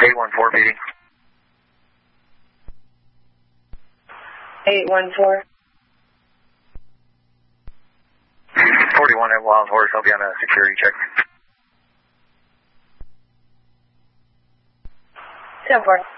814 meeting. 814. 41 at Wild Horse. I'll be on a security check. 10-4.